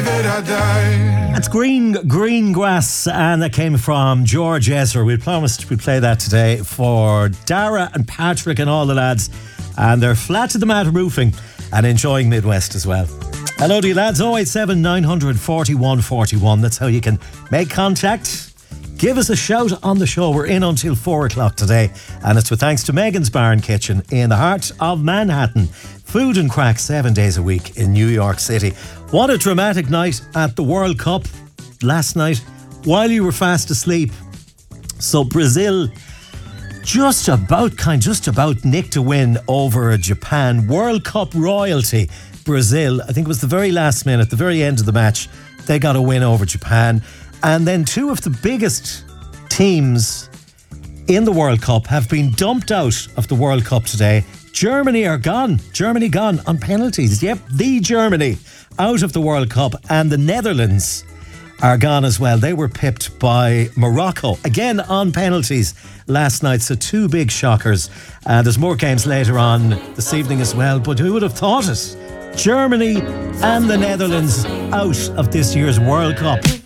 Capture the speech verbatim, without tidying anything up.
that I die. That's Green Green Grass, and that came from George Ezra. We promised we'd play that today for Dara and Patrick and all the lads, and they're flat to the mat roofing and enjoying Midwest as well. Hello to you lads, oh eight seven nine four one four one. That's how you can make contact. Give us a shout on the show. We're in until four o'clock today, and it's with thanks to Megan's Bar and Kitchen in the heart of Manhattan. Food and crack seven days a week in New York City. What a dramatic night at the World Cup last night while you were fast asleep. So Brazil just about, kind just about nicked a win over Japan. World Cup royalty, Brazil. I think it was the very last minute, the very end of the match, they got a win over Japan. And then two of the biggest teams in the World Cup have been dumped out of the World Cup today. Germany are gone. Germany gone on penalties. Yep, the Germany out of the World Cup. And the Netherlands are gone as well. They were pipped by Morocco, again on penalties last night. So two big shockers. Uh, there's more games later on this evening as well. But who would have thought it? Germany and the Netherlands out of this year's World Cup.